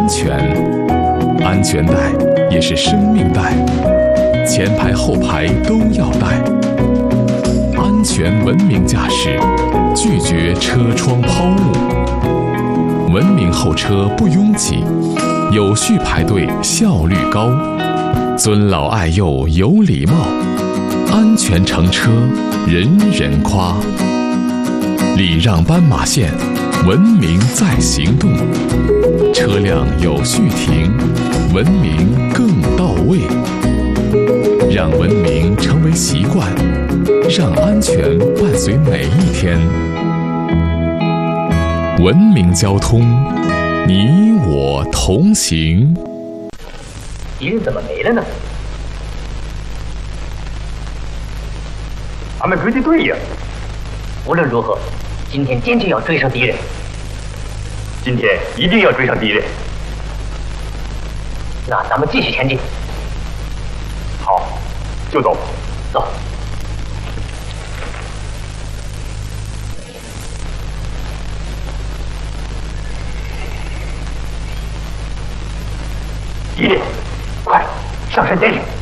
全，安全带也是生命带，前排后排都要带。安全文明驾驶，拒绝车窗抛物。文明候车不拥挤，有序排队效率高，尊老爱幼有礼貌，安全乘车人人夸。礼让斑马线，文明在行动。车辆有序停，文明更到位。让文明成为习惯，让安全伴随每一天。文明交通，你我同行。 敌人怎么没了呢？ 俺们追的对呀。 无论如何，今天坚决要追上敌人。 今天一定要追上敌人。 那咱们继续前进。 好，就走。 走。 敌人，快上山监视！